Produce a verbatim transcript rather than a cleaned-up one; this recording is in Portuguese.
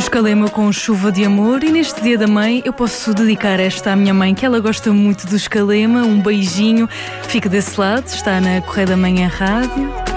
Escalema com Chuva de Amor, e neste Dia da Mãe eu posso dedicar esta à minha mãe, que ela gosta muito do Escalema. Um beijinho, fica desse lado, está na Correia da Manhã Rádio.